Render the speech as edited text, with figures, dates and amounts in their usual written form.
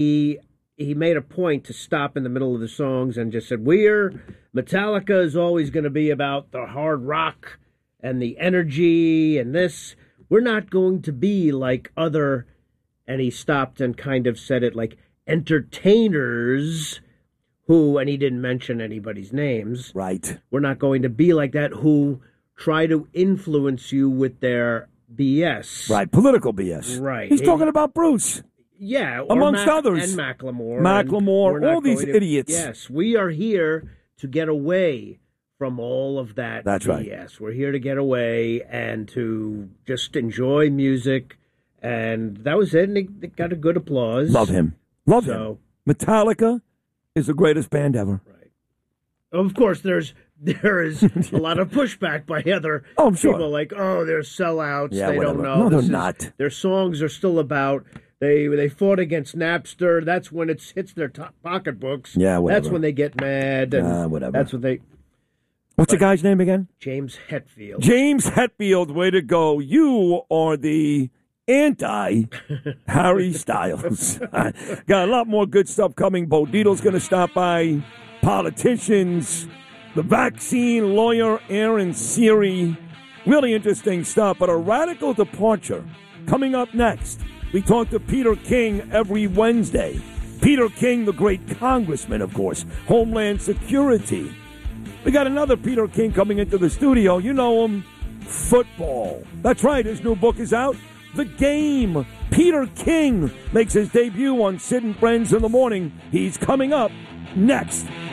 he made a point to stop in the middle of the songs and just said, Metallica is always going to be about the hard rock and the energy and this. We're not going to be like other, and he stopped and kind of said it like entertainers who, and he didn't mention anybody's names. Right. We're not going to be like that, who try to influence you with their BS. Right, political BS. Right. He's talking about Bruce. Yeah. Amongst others. And Macklemore. Macklemore, all these idiots. Yes, we are here to get away from all of that That's BS. right. We're here to get away and to just enjoy music. And that was it, and it got a good applause. Love him. Love him. Metallica is the greatest band ever. Right. Of course, there is a lot of pushback by other people, like, they're sellouts. Yeah, they whatever. don't know. No, they're not. Their songs are still about they fought against Napster. That's when it hits their pocketbooks. Yeah, whatever. That's when they get mad. And whatever. That's what they. What's the guy's name again? James Hetfield. James Hetfield, way to go. You are the anti-Harry Styles. Got a lot more good stuff coming. Bo Dietl's going to stop by. Politicians, the vaccine lawyer, Aaron Siri. Really interesting stuff, but a radical departure coming up next. We talk to Peter King every Wednesday. Peter King, the great congressman, of course, Homeland Security. We got another Peter King coming into the studio. You know him, football. That's right, his new book is out, The Game. Peter King makes his debut on Sid and Friends in the Morning. He's coming up next.